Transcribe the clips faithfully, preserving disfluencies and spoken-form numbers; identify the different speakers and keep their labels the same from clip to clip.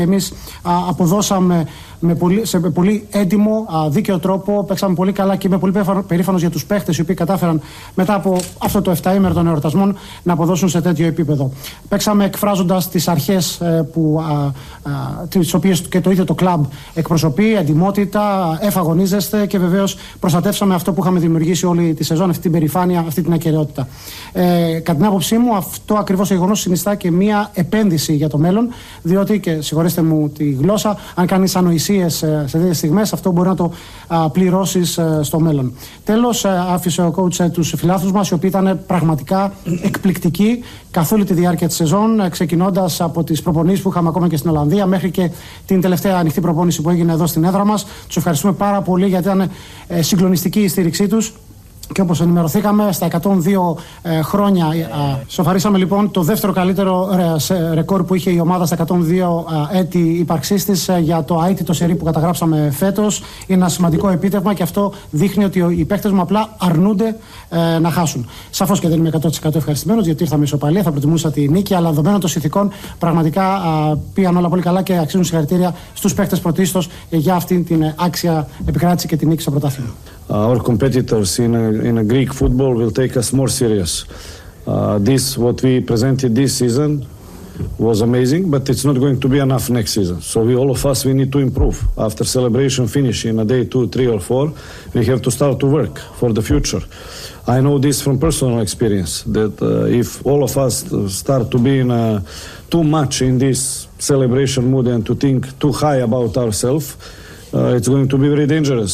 Speaker 1: Εμείς αποδώσαμε με πολύ, σε πολύ έντιμο, α, δίκαιο τρόπο, παίξαμε πολύ καλά και είμαι πολύ περήφανος για τους παίχτες οι οποίοι κατάφεραν μετά από αυτό το εφταήμερο των εορτασμών να αποδώσουν σε τέτοιο επίπεδο. Παίξαμε εκφράζοντας τις αρχές ε, που, α, α, τις οποίες και το ίδιο το κλαμπ εκπροσωπεί, εντιμότητα, εφαγωνίζεστε και βεβαίως προστατεύσαμε αυτό που είχαμε δημιουργήσει όλη τη σεζόν, αυτή την περηφάνεια, αυτή την ακεραιότητα. Ε, κατά την άποψή μου, αυτό ακριβώς το γεγονός συνιστά και μία επένδυση για το μέλλον, διότι, και συγχωρέστε μου τη γλώσσα, αν κάνεις ανοησίες σε τέτοιες στιγμές, αυτό μπορεί να το α, πληρώσεις α, στο μέλλον. Τέλος, α, άφησε ο coach τους φιλάθλους μας, οι οποίοι ήταν πραγματικά εκπληκτικοί καθ' όλη τη διάρκεια της σεζόν, ξεκινώντας από τις προπονήσεις που είχαμε ακόμα και στην Ολλανδία μέχρι και την τελευταία ανοιχτή προπόνηση που έγινε εδώ στην έδρα μας. Τους ευχαριστούμε πάρα πολύ γιατί ήταν ε, συγκλονιστική η στήριξή τους. Και όπως ενημερωθήκαμε, στα εκατόν δύο ε, χρόνια ε, σοφαρίσαμε λοιπόν το δεύτερο καλύτερο ρε, ρεκόρ που είχε η ομάδα στα εκατόν δύο ε, έτη ύπαρξής της ε, για το αίτητο σερί που καταγράψαμε φέτος. Είναι ένα σημαντικό επίτευγμα και αυτό δείχνει ότι οι παίκτες μου απλά αρνούνται ε, να χάσουν. Σαφώς και δεν είμαι εκατό τοις εκατό ευχαριστημένος, γιατί ήρθαμε ισοπαλία, θα προτιμούσα τη νίκη, αλλά δεδομένων των συνθηκών πραγματικά ε, πήγαν όλα πολύ καλά και αξίζουν συγχαρητήρια στους παίκτες πρωτίστως για αυτήν την άξια επικράτηση και την νίκη στο πρωτάθλημα.
Speaker 2: Our competitors in a, in a Greek football will take us more serious. Uh, this, what we presented this season was amazing, but it's not going to be enough next season. So we, all of us, we need to improve. After celebration finish in a day two, three or four, we have to start to work for the future. I know this from personal experience, that uh, if all of us start to be in a, too much in this celebration mood and to think too high about ourselves, uh, it's going to be very dangerous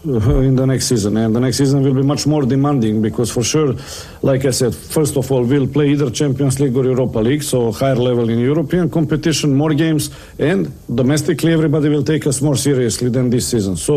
Speaker 2: in the next season, and the next season will be much more demanding because for sure, like I said, first of all we'll play either Champions League or Europa League, so higher level in European competition, more games, and domestically everybody will take us more seriously than this season. So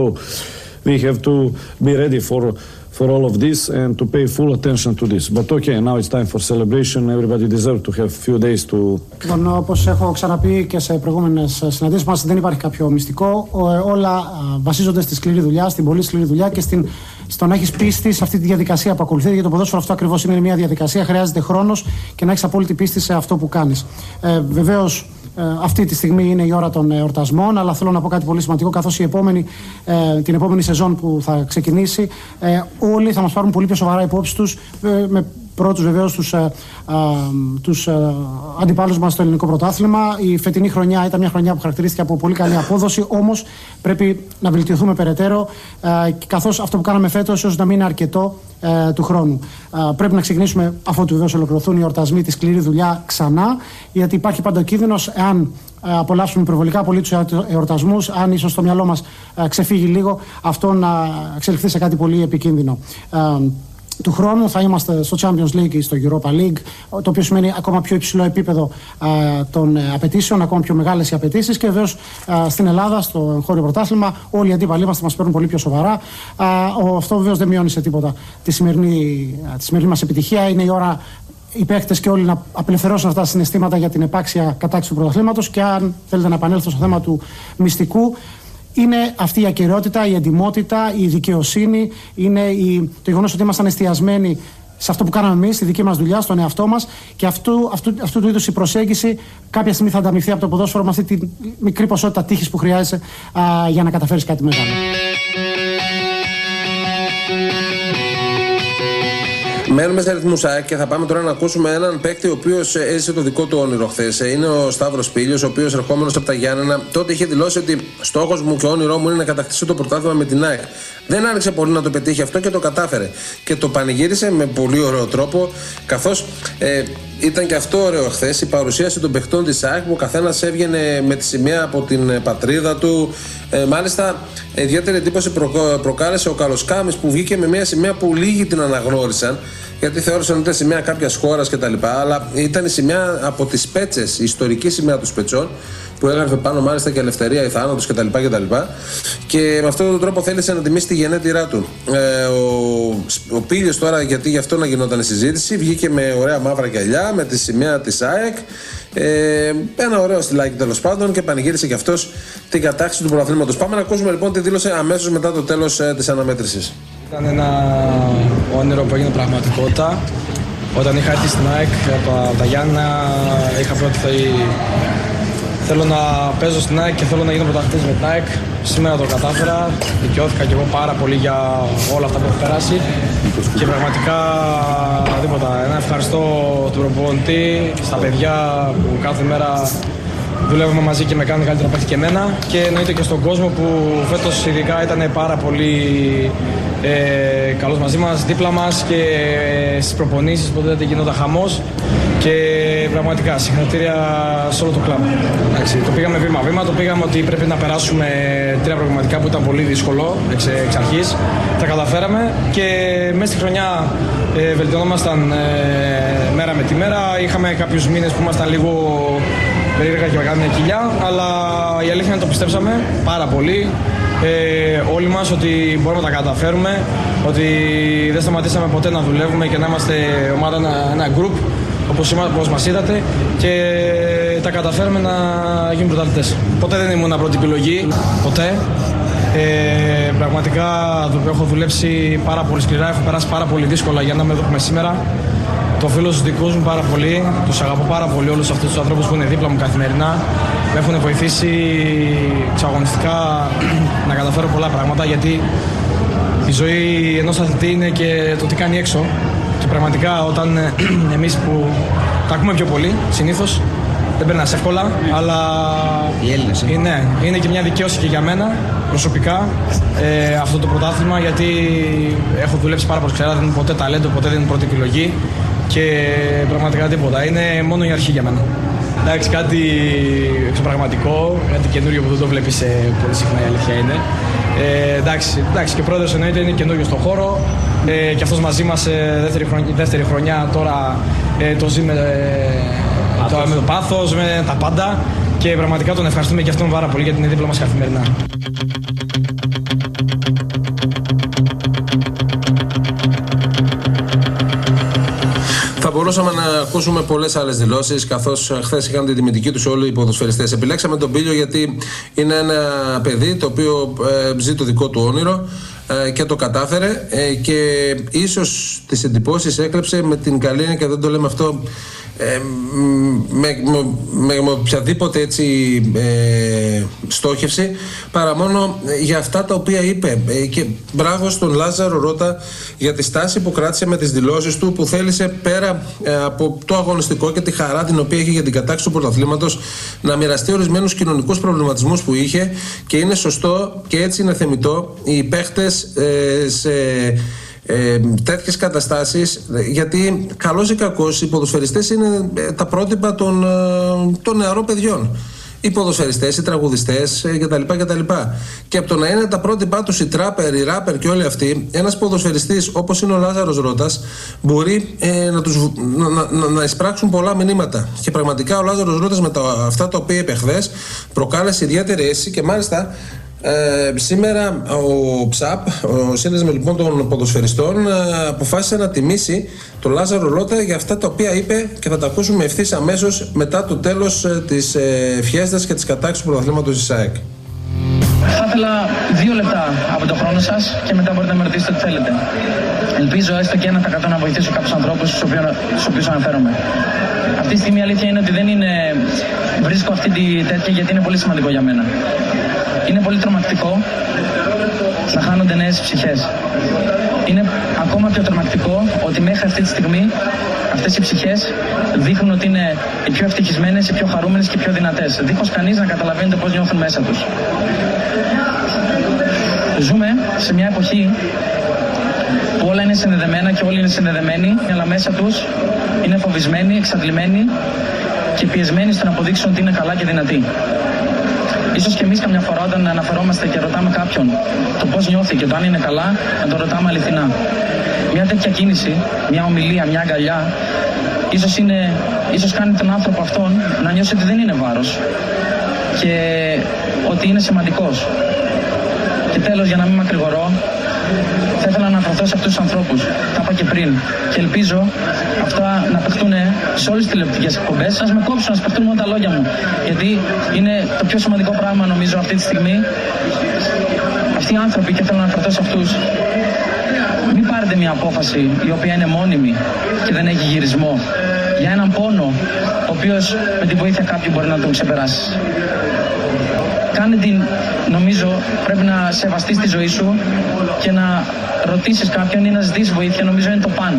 Speaker 2: we have to be ready for for all of this and to pay full attention to this. But okay, now it's time for celebration. Everybody deserves to have few days to...
Speaker 1: Λοιπόν, όπως έχω ξαναπεί και σε προηγούμενες συναντήσεις μας, δεν υπάρχει κάποιο μυστικό. Όλα βασίζονται στη σκληρή δουλειά, στην πολύ σκληρή δουλειά και στην, στο να έχεις πίστη σε αυτή τη διαδικασία που ακολουθεί. Γιατί το ποδόσφαιρο αυτό ακριβώς είναι μια διαδικασία, χρειάζεται χρόνος και να έχεις απόλυτη πίστη σε αυτό που κάνεις. Ε, βεβαίως, Ε, αυτή τη στιγμή είναι η ώρα των εορτασμών, αλλά θέλω να πω κάτι πολύ σημαντικό, καθώς η επόμενη, ε, την επόμενη σεζόν που θα ξεκινήσει ε, όλοι θα μας πάρουν πολύ πιο σοβαρά υπόψη τους, ε, με πρώτους βεβαίως τους, ε, ε, τους ε, αντιπάλους μας στο ελληνικό πρωτάθλημα. Η φετινή χρονιά ήταν μια χρονιά που χαρακτηρίστηκε από πολύ καλή απόδοση, όμως πρέπει να βελτιωθούμε περαιτέρω, ε, καθώς αυτό που κάναμε φέτος ίσως να μην είναι αρκετό ε, του χρόνου. Ε, πρέπει να ξεκινήσουμε, αφού βεβαίως ολοκληρωθούν οι εορτασμοί, τη σκληρή δουλειά ξανά, γιατί υπάρχει πάντα ο κίνδυνος, εάν ε, απολαύσουμε υπερβολικά πολύ τους εορτασμούς, αν ίσως το μυαλό μας ε, ξεφύγει λίγο, αυτό να εξελιχθεί σε κάτι πολύ επικίνδυνο. Ε, Του χρόνου θα είμαστε στο Champions League ή στο Europa League, το οποίο σημαίνει ακόμα πιο υψηλό επίπεδο α, των απαιτήσεων, ακόμα πιο μεγάλες οι απαιτήσεις, και βεβαίως στην Ελλάδα, στο εγχώριο πρωτάθλημα, όλοι οι αντίπαλοι μας θα μας παίρνουν πολύ πιο σοβαρά. Α, ο, αυτό βεβαίως δεν μειώνει σε τίποτα τη σημερινή, τη σημερινή μας επιτυχία. Είναι η ώρα οι παίκτες και όλοι να απελευθερώσουν αυτά τα συναισθήματα για την επάξια κατάκτηση του πρωταθλήματος. Και αν θέλετε να επανέλθω στο θέμα του μυστικού, είναι αυτή η ακεραιότητα, η εντιμότητα, η δικαιοσύνη, είναι η, το γεγονός ότι ήμασταν εστιασμένοι σε αυτό που κάναμε εμείς, στη δική μας δουλειά, στον εαυτό μας, και αυτού, αυτού, αυτού του είδους η προσέγγιση κάποια στιγμή θα ανταμειφθεί από το ποδόσφαιρο με αυτή τη μικρή ποσότητα τύχης που χρειάζεσαι α, για να καταφέρεις κάτι μεγάλο.
Speaker 3: Μένουμε σε ρυθμούς ΑΕΚ και θα πάμε τώρα να ακούσουμε έναν παίκτη ο οποίος έζησε το δικό του όνειρο χθες. Είναι ο Σταύρος Πήλιος, ο οποίος ερχόμενος από τα Γιάννενα τότε είχε δηλώσει ότι στόχος μου και όνειρό μου είναι να κατακτήσω το πρωτάθλημα με την ΑΕΚ. Δεν άνοιξε πολύ να το πετύχει αυτό και το κατάφερε. Και το πανηγύρισε με πολύ ωραίο τρόπο, καθώς ε, ήταν και αυτό ωραίο χθες, η παρουσίαση των παιχτών της ΑΕΚ, που ο καθένας έβγαινε με τη σημαία από την πατρίδα του. Ε, μάλιστα, ιδιαίτερη εντύπωση προ, προκάλεσε ο Καλοσκάμης, που βγήκε με μια σημαία που λίγοι την αναγνώρισαν, γιατί θεώρησαν ότι ήταν σημαία κάποιας χώρας κτλ. Αλλά ήταν η σημαία από τις Πέτσες, η ιστορική σημαία των Σπετσών, που έγραφε πάνω μάλιστα και ελευθερία, η θάνατος κτλ. κτλ. Και με αυτόν τον τρόπο θέλησε να τιμήσει τη γενέτειρά του. Ε, ο, ο Πήλιος τώρα, γιατί γι' αυτό να γινόταν η συζήτηση, βγήκε με ωραία μαύρα γυαλιά, με τη σημαία της ΑΕΚ. Ε, ένα ωραίο στυλάκι τέλος πάντων, και πανηγύρισε και αυτός την κατάκτηση του πρωταθλήματος. Πάμε να ακούσουμε λοιπόν τι δήλωσε αμέσως μετά το τέλος ε, της αναμέτρησης.
Speaker 4: Ήταν ένα όνειρο που έγινε πραγματικότητα. Όταν είχα έρθει στην ΑΕΚ από τα Γιάννα, είχα πει ότι Θέλω να παίζω στην ΑΕΚ και θέλω να γίνω πρωταθλητής με την ΑΕΚ. Σήμερα το κατάφερα, δικαιώθηκα και εγώ πάρα πολύ για όλα αυτά που έχω περάσει και πραγματικά τίποτα. Ένα ευχαριστώ τον προπονητή, στα παιδιά που κάθε μέρα δουλεύουμε μαζί και με κάνουν καλύτερο παίκτη και εμένα, και εννοείται και στον κόσμο που φέτος ειδικά ήταν πάρα πολύ ε, καλός μαζί μας, δίπλα μας και στις προπονήσεις, ποτέ δεν γινόταν χαμός, και πραγματικά συγχαρητήρια σε όλο το κλαμπ. Εντάξει, το πήγαμε βήμα-βήμα, το πήγαμε ότι πρέπει να περάσουμε τρία προγραμματικά που ήταν πολύ δύσκολο εξ, εξ αρχής. Τα καταφέραμε και μέσα στη χρονιά ε, βελτιωνόμασταν ε, μέρα με τη μέρα. Είχαμε κάποιους μήνες που ήμασταν λίγο περίεργα και μεγάλη μια κοιλιά, αλλά η αλήθεια είναι ότι το πιστέψαμε πάρα πολύ ε, όλοι μας ότι μπορούμε να τα καταφέρουμε, ότι δεν σταματήσαμε ποτέ να δουλεύουμε και να είμαστε ομάδα, ένα, ένα group όπως, όπως μας είδατε, και τα καταφέρουμε να γίνουμε πρωταθλητές. Ποτέ δεν ήμουν πρώτη επιλογή, ποτέ. Ε, πραγματικά έχω δουλέψει πάρα πολύ σκληρά, έχω περάσει πάρα πολύ δύσκολα για να με δούμε σήμερα. Το φίλο στους δικούς μου πάρα πολύ, τους αγαπώ πάρα πολύ όλους αυτούς τους ανθρώπους που είναι δίπλα μου καθημερινά. Με έχουν βοηθήσει εξαγωνιστικά να καταφέρω πολλά πράγματα, γιατί η ζωή ενός αθλητή είναι και το τι κάνει έξω. Και πραγματικά όταν εμείς που τα ακούμε πιο πολύ, συνήθως, δεν περνάς εύκολα, αλλά είναι, είναι και μια δικαίωση και για μένα προσωπικά ε, αυτό το πρωτάθλημα, γιατί έχω δουλέψει πάρα πολύ ξέρα, δεν είναι ποτέ ταλέντο, ποτέ δεν είναι πρώτη επιλογή. Και πραγματικά τίποτα. Είναι μόνο η αρχή για μένα. Εντάξει, κάτι εξωπραγματικό, κάτι καινούριο που δεν το βλέπεις ε, πολύ συχνά, η αλήθεια είναι. Ε, εντάξει, εντάξει, και ο πρόεδρος εννοείται είναι καινούριο στον χώρο. Ε, και αυτός μαζί μας ε, δεύτερη, χρονιά, δεύτερη χρονιά τώρα ε, το ζει με, ε, το, με το πάθος, με τα πάντα. Και πραγματικά τον ευχαριστούμε και αυτόν πάρα πολύ, γιατί είναι δίπλα μας καθημερινά.
Speaker 3: Θα μπορούσαμε να ακούσουμε πολλές άλλες δηλώσεις, καθώς χθες είχαν την τιμητική τους όλοι οι ποδοσφαιριστές. Επιλέξαμε τον Πίλιο γιατί είναι ένα παιδί το οποίο ε, ζει το δικό του όνειρο ε, και το κατάφερε ε, και ίσως τις εντυπώσεις έκλεψε με την καλή έννοια, και δεν το λέμε αυτό ε, με, με, με, με οποιαδήποτε έτσι ε, στόχευση, παρά μόνο για αυτά τα οποία είπε. Ε, και μπράβο στον Λάζαρο Ρώτα για τη στάση που κράτησε με τις δηλώσεις του, που θέλησε πέρα ε, από το αγωνιστικό και τη χαρά την οποία είχε για την κατάκτηση του πρωταθλήματος να μοιραστεί ορισμένους κοινωνικούς προβληματισμούς που είχε, και είναι σωστό και έτσι είναι θεμιτό οι παίχτες ε, σε Ε, τέτοιες καταστάσεις, γιατί καλώς ή κακώς οι ποδοσφαιριστές είναι ε, τα πρότυπα των, ε, των νεαρών παιδιών. Οι ποδοσφαιριστές, οι τραγουδιστές ε, κτλ, κτλ. Και από το να είναι τα πρότυπά τους οι τράπερ, οι ράπερ και όλοι αυτοί, ένας ποδοσφαιριστής όπως είναι ο Λάζαρος Ρώτας μπορεί ε, να, τους, να, να, να εισπράξουν πολλά μηνύματα. Και πραγματικά ο Λάζαρος Ρώτας με τα, αυτά τα οποία είπε χθες προκάλεσε ιδιαίτερη αίσθηση, και μάλιστα Ε, σήμερα ο ΨΑΠ, ο σύνδεσμο λοιπόν των ποδοσφαιριστών, ε, αποφάσισε να τιμήσει τον Λάζαρο Ρώτα για αυτά τα οποία είπε, και θα τα ακούσουμε ευθύς αμέσως μετά το τέλος ε, της ε, φιέστας και της κατάξυσης του πρωταθλήματος της ΑΕΚ.
Speaker 5: Θα ήθελα δύο λεπτά από τον χρόνο σας και μετά μπορείτε να με ρωτήσετε τι θέλετε. Ελπίζω έστω και ένα τοις εκατό να βοηθήσω κάποιους ανθρώπους στους οποίους αναφέρομαι. Αυτή τη στιγμή η αλήθεια είναι ότι δεν είναι. Βρίσκω αυτή τη τέτοια γιατί είναι πολύ σημαντικό για μένα. Είναι πολύ τρομακτικό να χάνονται νέες ψυχές. Είναι ακόμα πιο τρομακτικό ότι μέχρι αυτή τη στιγμή αυτές οι ψυχές δείχνουν ότι είναι οι πιο ευτυχισμένες, οι πιο χαρούμενες και οι πιο δυνατές, δίχως κανείς να καταλαβαίνετε πώς νιώθουν μέσα τους. Ζούμε σε μια εποχή που όλα είναι συνδεδεμένα και όλοι είναι συνδεδεμένοι, αλλά μέσα τους είναι φοβισμένοι, εξαντλημένοι και πιεσμένοι στο να αποδείξουν ότι είναι καλά και δυνατοί. Ίσως και εμείς καμιά φορά όταν αναφερόμαστε και ρωτάμε κάποιον το πώς νιώθει και το αν είναι καλά, να το ρωτάμε αληθινά. Μια τέτοια κίνηση, μια ομιλία, μια αγκαλιά, ίσως, είναι, ίσως κάνει τον άνθρωπο αυτόν να νιώσει ότι δεν είναι βάρος και ότι είναι σημαντικός. Και τέλος, για να μην μακρηγορώ, θα ήθελα να αναφερθώ σε αυτούς τους ανθρώπους. Τα είπα και πριν. Και ελπίζω αυτά να παιχτούν σε όλες τις τηλεοπτικές εκπομπές. Ας με κόψουν, να παιχτούν μόνο τα λόγια μου. Γιατί είναι το πιο σημαντικό πράγμα, νομίζω, αυτή τη στιγμή. Αυτοί οι άνθρωποι, και θέλω να αναφερθώ σε αυτούς, μην πάρετε μια απόφαση η οποία είναι μόνιμη και δεν έχει γυρισμό. για έναν πόνο ο οποίος με τη βοήθεια κάποιου μπορεί να τον ξεπεράσει. Κάνε την, νομίζω, πρέπει να σεβαστείς τη ζωή σου και να ρωτήσεις κάποιον ή να ζητήσεις βοήθεια, νομίζω είναι το παν.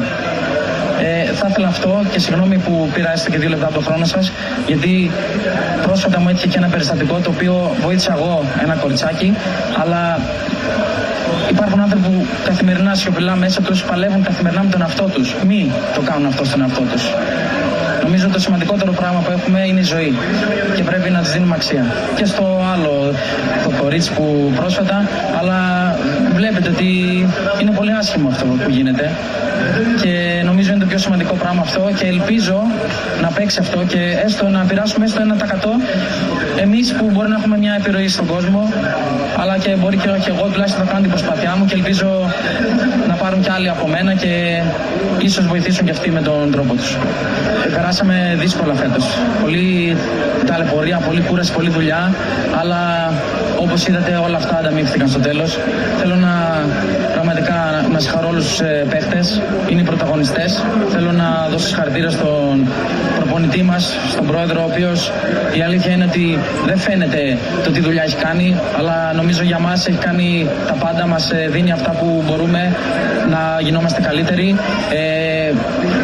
Speaker 5: Ε, θα ήθελα αυτό και συγγνώμη που πήρα έστω και δύο λεπτά από το χρόνο σας, γιατί πρόσφατα μου έτυχε και ένα περιστατικό το οποίο βοήθησα εγώ ένα κοριτσάκι, αλλά υπάρχουν άνθρωποι που καθημερινά σιωπηλά μέσα τους παλεύουν καθημερινά με τον εαυτό τους. Μη το κάνουν αυτό στον εαυτό τους. Νομίζω το σημαντικότερο πράγμα που έχουμε είναι η ζωή και πρέπει να της δίνουμε αξία. Και στο άλλο, το κορίτσι που πρόσφατα, αλλά βλέπετε ότι είναι πολύ άσχημο αυτό που γίνεται και νομίζω είναι το πιο σημαντικό πράγμα αυτό και ελπίζω να παίξει αυτό και έστω να πειράσουμε έστω ένα τοις εκατό εμείς που μπορεί να έχουμε μια επιρροή στον κόσμο, αλλά και μπορεί και όχι εγώ τουλάχιστον θα κάνω την προσπάθειά μου και ελπίζω να πάρουν κι άλλοι από μένα και ίσως βοηθήσουν κι αυτοί με τον τρόπο τους. Περάσαμε δύσκολα φέτος. Πολύ ταλαιπωρία, πολύ κούραση, πολύ δουλειά, αλλά όπως είδατε όλα αυτά ανταμείφθηκαν στο τέλος. Θέλω να πραγματικά να συγχαρώ όλους τους παίχτες, είναι οι πρωταγωνιστές. Θέλω να δώσω συγχαρητήρια στον προπονητή μας, στον πρόεδρο, ο οποίος η αλήθεια είναι ότι δεν φαίνεται το τι δουλειά έχει κάνει, αλλά νομίζω για μας έχει κάνει τα πάντα, μας δίνει αυτά που μπορούμε να γινόμαστε καλύτεροι. Ε,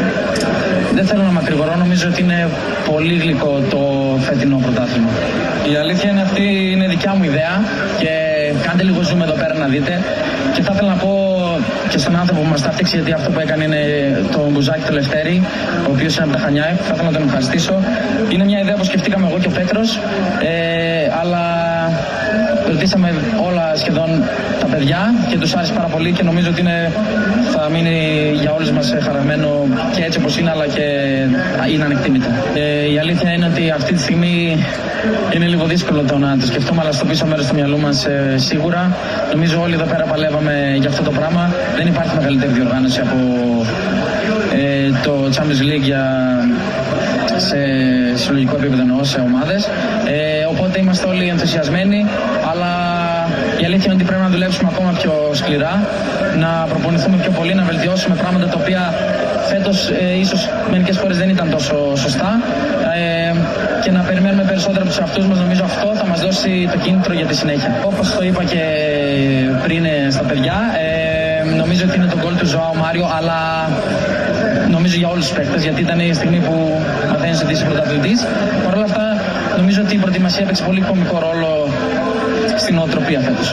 Speaker 5: Δεν θέλω να μακρηγορώ, νομίζω ότι είναι πολύ γλυκό το φετινό πρωτάθλημα. Η αλήθεια είναι αυτή, είναι δικιά μου ιδέα και κάντε λίγο zoom εδώ πέρα να δείτε. Και θα ήθελα να πω και στον άνθρωπο που μας τα φτιάξει, γιατί αυτό που έκανε είναι το μπουζάκι του Λευτέρη, ο οποίος είναι από τα Χανιά, θα ήθελα να τον ευχαριστήσω. Είναι μια ιδέα που σκεφτήκαμε εγώ και ο Πέτρος, ε, αλλά ρωτήσαμε όλα σχεδόν τα παιδιά και τους άρεσε πάρα πολύ και νομίζω ότι είναι, θα μείνει για όλους μας χαραγμένο και έτσι όπως είναι, αλλά και είναι ανεκτήμητο. Ε, η αλήθεια είναι ότι αυτή τη στιγμή είναι λίγο δύσκολο το να το σκεφτούμε, αλλά στο πίσω μέρος του μυαλού μας ε, σίγουρα. Νομίζω όλοι εδώ πέρα παλεύαμε για αυτό το πράγμα. Δεν υπάρχει μεγαλύτερη διοργάνωση από ε, το Champions League για, σε συλλογικό επίπεδο, εννοώ, σε ομάδες. Ε, οπότε είμαστε όλοι ενθουσιασμένοι, αλλά η αλήθεια είναι ότι πρέπει να δουλέψουμε ακόμα πιο σκληρά, να προπονηθούμε πιο πολύ, να βελτιώσουμε πράγματα τα οποία φέτος ε, ίσως μερικές φορές δεν ήταν τόσο σωστά ε, και να περιμένουμε περισσότερα από τους εαυτούς μας. Νομίζω αυτό θα μας δώσει το κίνητρο για τη συνέχεια. Όπως το είπα και πριν στα παιδιά, ε, νομίζω ότι είναι το γκολ του Ζωάου Μάριο, αλλά νομίζω για όλους τους παίκτες, γιατί ήταν η στιγμή που μαθαίνεις ότι είσαι πρωταθλητής. Παρ' όλα αυτά, νομίζω ότι η προετοιμασία έπαιξε πολύ κομβικό ρόλο στην νοοτροπία φέτος.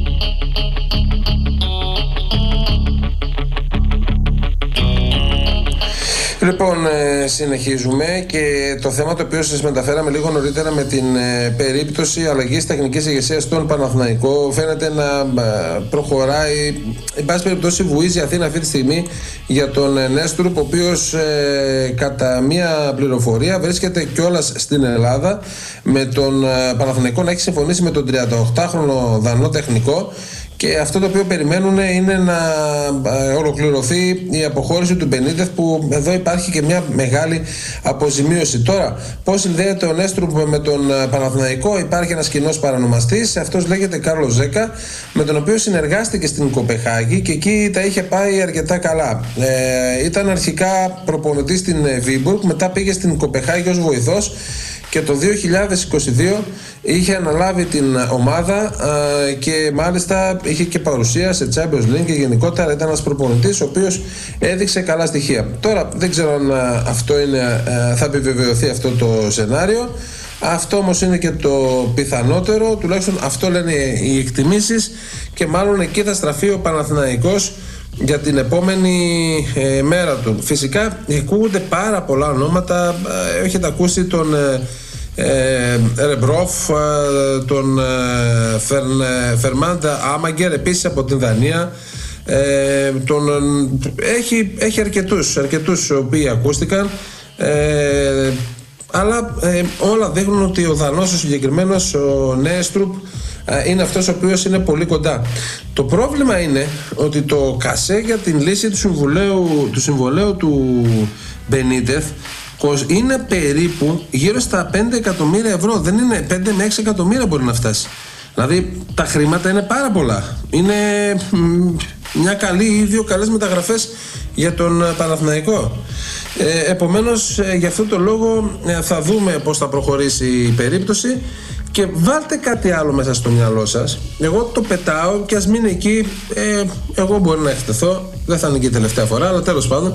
Speaker 3: Λοιπόν, συνεχίζουμε και το θέμα το οποίο σας μεταφέραμε λίγο νωρίτερα με την περίπτωση αλλαγής τεχνικής ηγεσίας στον Παναθηναϊκό φαίνεται να προχωράει. Εν πάση περιπτώσει, βουίζει η Αθήνα αυτή τη στιγμή για τον Νέστρουπ, ο οποίος ε, κατά μία πληροφορία βρίσκεται κιόλας στην Ελλάδα, με τον Παναθηναϊκό να έχει συμφωνήσει με τον τριανταοκτάχρονο Δανό τεχνικό. Και αυτό το οποίο περιμένουν είναι να ολοκληρωθεί η αποχώρηση του Μπενίτεθ, που εδώ υπάρχει και μια μεγάλη αποζημίωση. Τώρα, πώς συνδέεται ο Νέστρουπ με τον Παναθηναϊκό? Υπάρχει ένας κοινός παρανομαστής, αυτός λέγεται Κάρλος Ζέκα, με τον οποίο συνεργάστηκε στην Κοπεχάγη και εκεί τα είχε πάει αρκετά καλά. Ε, ήταν αρχικά προπονητής στην Βίμπουργκ, μετά πήγε στην Κοπεχάγη ως βοηθός και το δύο χιλιάδες είκοσι δύο είχε αναλάβει την ομάδα α, και μάλιστα είχε και παρουσία σε Champions League και γενικότερα ήταν ένας προπονητής ο οποίος έδειξε καλά στοιχεία. Τώρα δεν ξέρω αν α, αυτό είναι, α, θα επιβεβαιωθεί αυτό το σενάριο. Αυτό όμως είναι και το πιθανότερο, τουλάχιστον αυτό λένε οι εκτιμήσεις, και μάλλον εκεί θα στραφεί ο Παναθηναϊκός για την επόμενη ε, μέρα του. Φυσικά ακούγονται πάρα πολλά ονόματα, ε, έχετε ακούσει τον ε, Ρεμπρόφ, ε, τον ε, Φερν, ε, Φερμάντα Άμαγκερ, επίσης από την Δανία. Ε, τον, έχει, έχει αρκετούς, αρκετούς οι οποίοι ακούστηκαν, ε, αλλά ε, όλα δείχνουν ότι ο Δανός ο συγκεκριμένος, ο Νέστρουπ, είναι αυτός ο οποίος είναι πολύ κοντά. Το πρόβλημα είναι ότι το κασέ για την λύση του συμβολέου του, συμβολέου του Μπενίτεθ είναι περίπου γύρω στα πέντε εκατομμύρια ευρώ. Δεν είναι πέντε με έξι εκατομμύρια, μπορεί να φτάσει. Δηλαδή τα χρήματα είναι πάρα πολλά. Είναι μια καλή ή δύο καλές μεταγραφές για τον Παναθηναϊκό. Ε, επομένως, ε, γι' αυτό το λόγο ε, θα δούμε πώς θα προχωρήσει η περίπτωση. Και βάλτε κάτι άλλο μέσα στο μυαλό σας. Εγώ το πετάω και ας μείνει εκεί. ε, Εγώ μπορεί να εκτεθώ, δεν θα είναι και η τελευταία φορά, αλλά τέλος πάντων,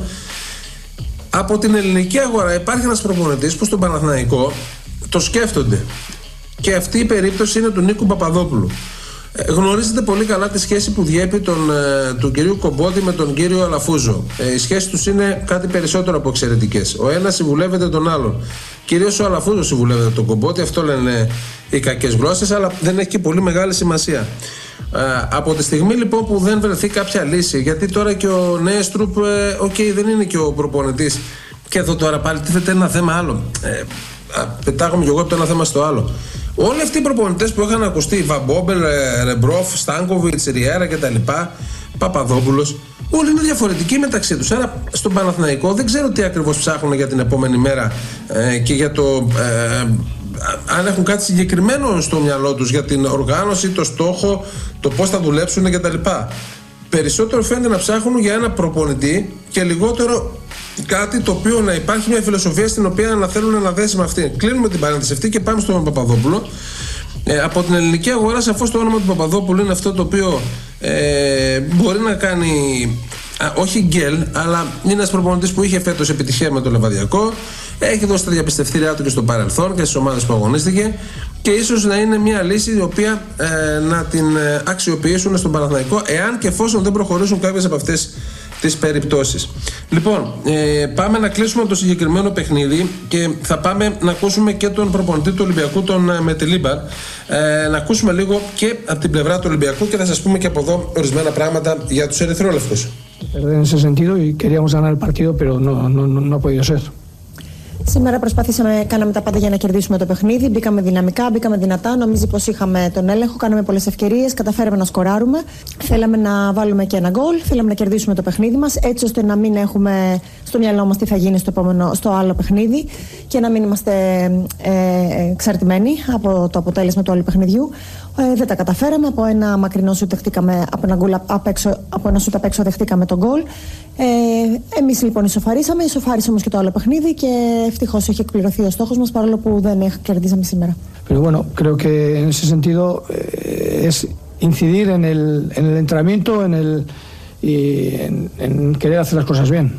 Speaker 3: από την ελληνική αγορά υπάρχει ένας προπονητής που στον Παναθηναϊκό το σκέφτονται. Και αυτή η περίπτωση είναι του Νίκου Παπαδόπουλου. ε, Γνωρίζετε πολύ καλά τη σχέση που διέπει τον, ε, του κυρίου Κομπότη με τον κύριο Αλαφούζο. ε, Οι σχέσεις τους είναι κάτι περισσότερο από εξαιρετικές. Ο ένας συμβουλεύεται τον άλλον. Κυρίως ο Αλαφούζος συμβουλεύεται τον Κομπότη, αυτό λένε οι κακές γλώσσες, αλλά δεν έχει και πολύ μεγάλη σημασία. Ε, από τη στιγμή λοιπόν που δεν βρεθεί κάποια λύση, γιατί τώρα και ο Νέστρουπ, ε, okay, δεν είναι και ο προπονητής, και εδώ τώρα πάλι τίθεται ένα θέμα άλλο. Ε, πετάγομαι κι εγώ από το ένα θέμα στο άλλο. Όλοι αυτοί οι προπονητές που είχαν ακουστεί, Βαμπόμπελ, Ρεμπρόφ, Στάνκοβιτς, Ριέρα κτλ., Παπαδόπουλος, όλοι είναι διαφορετικοί μεταξύ τους. Άρα στον Παναθηναϊκό δεν ξέρω τι ακριβώς ψάχνουν για την επόμενη μέρα ε, και για το ε, αν έχουν κάτι συγκεκριμένο στο μυαλό τους για την οργάνωση, το στόχο, το πώς θα δουλέψουν κτλ. Περισσότερο φαίνεται να ψάχνουν για ένα προπονητή και λιγότερο κάτι το οποίο να υπάρχει μια φιλοσοφία στην οποία να θέλουν να δέσει με αυτή. Κλείνουμε την παρένθεση αυτή και πάμε στον Παπαδόπουλο. Ε, από την ελληνική αγορά, σαφώς το όνομα του Παπαδόπουλου είναι αυτό το οποίο ε, μπορεί να κάνει, α, όχι γκέλ, αλλά είναι ένας προπονητής που είχε φέτος επιτυχία με το Λεβαδιακό, έχει δώσει τα διαπιστευτήριά του και στο παρελθόν και στις ομάδες που αγωνίστηκε, και ίσως να είναι μια λύση η οποία ε, να την αξιοποιήσουν στον Παναθηναϊκό, εάν και εφόσον δεν προχωρήσουν κάποιες από αυτές τις περιπτώσεις. Λοιπόν, ε, πάμε να κλείσουμε το συγκεκριμένο παιχνίδι και θα πάμε να ακούσουμε και τον προπονητή του Ολυμπιακού, τον Μετελίμπαρ, ε, να ακούσουμε λίγο και από την πλευρά του Ολυμπιακού και θα σας πούμε και από εδώ ορισμένα πράγματα για τους ερυθρόλευκους.
Speaker 6: En ese sentido y queríamos ganar el partido, pero no, no, no, no ha podido ser.
Speaker 7: Σήμερα προσπαθήσαμε, κάναμε τα πάντα για να κερδίσουμε το παιχνίδι. Μπήκαμε δυναμικά, μπήκαμε δυνατά. Νομίζω πως είχαμε τον έλεγχο, κάναμε πολλές ευκαιρίες, καταφέραμε να σκοράρουμε. Θέλαμε να βάλουμε και ένα γκολ, θέλαμε να κερδίσουμε το παιχνίδι μας, έτσι ώστε να μην έχουμε στο μυαλό μας τι θα γίνει στο, επόμενο, στο άλλο παιχνίδι και να μην είμαστε ε, εξαρτημένοι από το αποτέλεσμα του άλλου παιχνιδιού. Ε, δεν τα καταφέραμε. Από ένα μακρινό σουτ δεχτήκαμε, από ένα, γκολ απ' έξω, από ένα σουτ απ' έξω δεχτήκαμε τον γκολ. Ε, εμείς λοιπόν ισοφαρίσαμε, ισοφάρισε όμως και το άλλο παιχνίδι και ευτυχώς έχει εκπληρωθεί ο στόχος μας, παρόλο που δεν κερδίσαμε σήμερα.
Speaker 6: Pero bueno, creo que en ese sentido eh, es incidir en el, en el entrenamiento, en el y en, en querer hacer las cosas bien.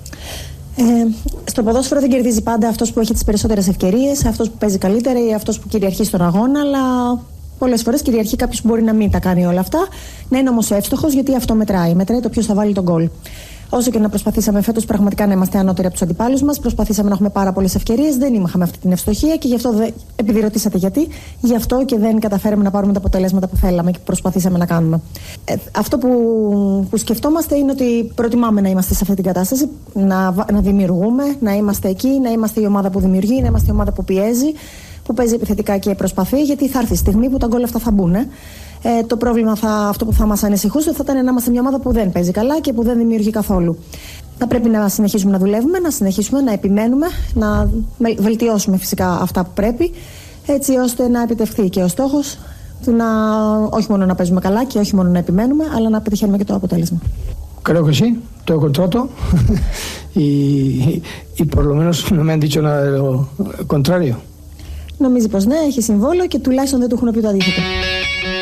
Speaker 7: Ε, στο ποδόσφαιρο δεν κερδίζει πάντα αυτός που έχει τις περισσότερες ευκαιρίες, αυτός που παίζει καλύτερα ή αυτός που κυριαρχεί στον αγώνα, αλλά πολλές φορές κυριαρχεί κάποιος που μπορεί να μην τα κάνει όλα αυτά, να είναι όμως εύστοχος, γιατί αυτό μετράει. Μετράει το ποιος θα βάλει τον γκολ. Όσο και να προσπαθήσαμε φέτος πραγματικά να είμαστε ανώτεροι από τους αντιπάλους μας, προσπαθήσαμε να έχουμε πάρα πολλές ευκαιρίες, δεν είχαμε αυτή την ευστοχία και γι' αυτό, δε, επειδή ρωτήσατε γιατί, γι' αυτό και δεν καταφέραμε να πάρουμε τα αποτελέσματα που θέλαμε και προσπαθήσαμε να κάνουμε. Ε, αυτό που, που σκεφτόμαστε είναι ότι προτιμάμε να είμαστε σε αυτή την κατάσταση, να, να δημιουργούμε, να είμαστε εκεί, να είμαστε η ομάδα που δημιουργεί, να είμαστε η ομάδα που πιέζει, που παίζει επιθετικά και προσπαθεί, γιατί θα έρθει η στιγμή που τα γκολ αυτά θα μπουν. Ε, το πρόβλημα, θα, αυτό που θα μας ανησυχούσε, θα ήταν να είμαστε μια ομάδα που δεν παίζει καλά και που δεν δημιουργεί καθόλου. Θα πρέπει να συνεχίσουμε να δουλεύουμε, να συνεχίσουμε να επιμένουμε, να βελτιώσουμε φυσικά αυτά που πρέπει, έτσι ώστε να επιτευχθεί και ο στόχος του να όχι μόνο να παίζουμε καλά και όχι μόνο να επιμένουμε, αλλά να πετυχαίνουμε και το αποτέλεσμα.
Speaker 6: Creo que sí, tengo contrato y, y por lo menos no me han dicho nada de lo contrario.
Speaker 7: Νομίζει πως ναι, έχει συμβόλαιο και τουλάχιστον δεν του έχουν πει το αντίθετο.